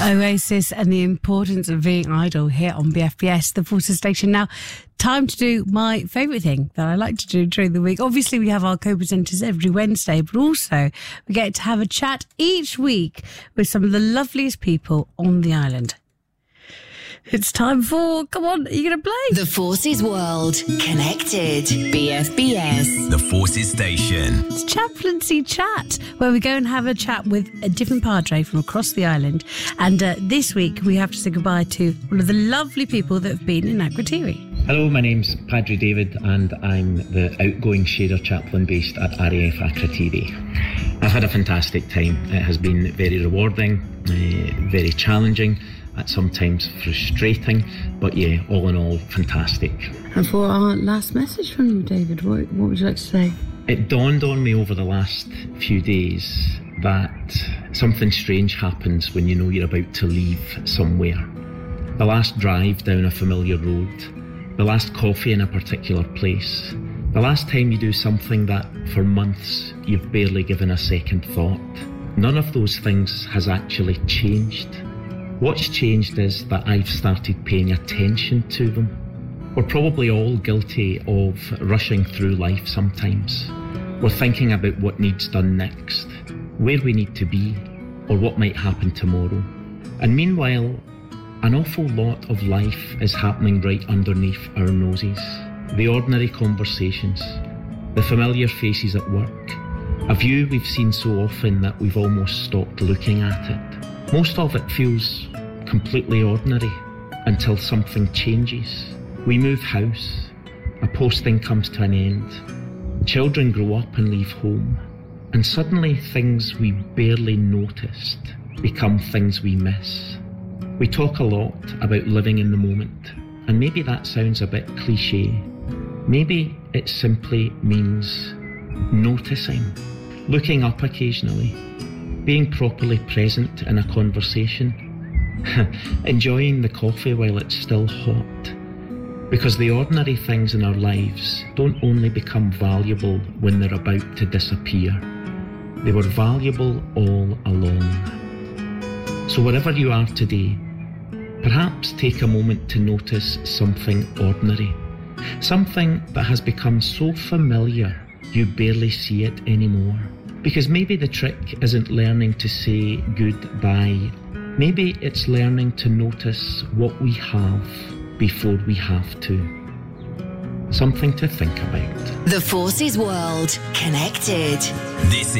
Oasis and the importance of being idle here on BFBS, the Forces Station. Now, time to do my favourite thing that I like to do during the week. Obviously, we have our co-presenters every Wednesday, but also we get to have a chat each week with some of the loveliest people on the island. It's time for, come on, are you going to play? The Forces World. Connected. BFBS. The Forces Station. It's Chaplaincy Chat, where we go and have a chat with a different padre from across the island. And this week, we have to say goodbye to one of the lovely people that have been in Akrotiri. Hello, my name's Padre David and I'm the outgoing shader chaplain based at RAF Akrotiri. I've had a fantastic time. It has been very rewarding, very challenging, at sometimes frustrating, but yeah, all in all, fantastic. And for our last message from you, David, what would you like to say? It dawned on me over the last few days that something strange happens when you know you're about to leave somewhere. The last drive down a familiar road, the last coffee in a particular place, the last time you do something that for months you've barely given a second thought. None of those things has actually changed. What's changed is that I've started paying attention to them. We're probably all guilty of rushing through life sometimes. We're thinking about what needs done next, where we need to be, or what might happen tomorrow. And meanwhile, an awful lot of life is happening right underneath our noses. The ordinary conversations, the familiar faces at work, a view we've seen so often that we've almost stopped looking at it. Most of it feels completely ordinary until something changes. We move house, a posting comes to an end, children grow up and leave home, and suddenly things we barely noticed become things we miss. We talk a lot about living in the moment, and maybe that sounds a bit cliche. Maybe it simply means noticing, looking up occasionally, being properly present in a conversation, enjoying the coffee while it's still hot. Because the ordinary things in our lives don't only become valuable when they're about to disappear. They were valuable all along. So wherever you are today, perhaps take a moment to notice something ordinary, something that has become so familiar you barely see it anymore. Because maybe the trick isn't learning to say goodbye. Maybe it's learning to notice what we have before we have to. Something to think about. The Forces World. Connected. This